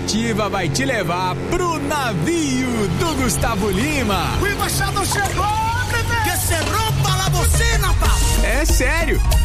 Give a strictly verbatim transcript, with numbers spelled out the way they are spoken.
Ativa vai te levar pro navio do Gustavo Lima. O embaixador chegou, bebê! Que se rompa la bocina, pá! É sério!